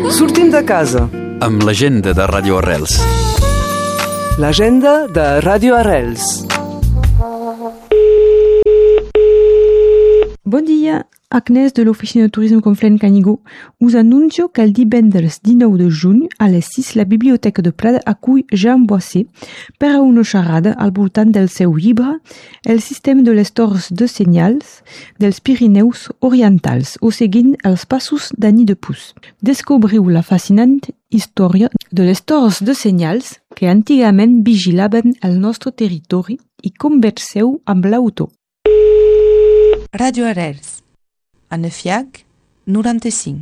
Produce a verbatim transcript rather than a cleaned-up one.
Sortim de casa. Amb l'agenda de Ràdio Arrels. L'agenda de Ràdio Arrels. Bon dia, Agnès de l'Oficina de Turisme Conflent Canigó. Us anuncio que el divendres dinou de juny a les sis la Biblioteca de Prada acull Jean Boissé per a una xerrada al voltant del seu llibre El sistema de les torres de senyals dels Pirineus Orientals o seguint els passos d'Annie de Pus. Descobriu la fascinant història de les torres de senyals que antigament vigilaven el nostre territori i converseu amb l'autor. Ràdio Arrels, a Nefiac, noranta-cinc.